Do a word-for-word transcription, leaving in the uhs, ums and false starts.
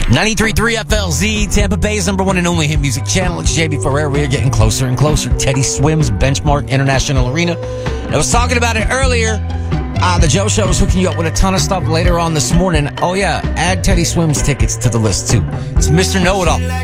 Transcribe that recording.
ninety-three point three F L Z, Tampa Bay's number one and only hit music channel. It's J B Ferrer. We are getting closer and closer. Teddy Swims, Benchmark International Arena. I was talking about it earlier. Uh, the Joe Show is hooking you up with a ton of stuff later on this morning. Oh, yeah, add Teddy Swims tickets to the list, too. It's Mister Know-It-All.